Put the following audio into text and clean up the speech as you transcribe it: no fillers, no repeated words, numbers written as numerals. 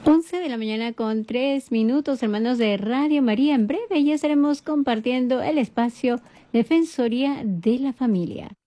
11 de la mañana con 3 minutos, hermanos de Radio María. En breve ya estaremos compartiendo el espacio Defensoría de la Familia.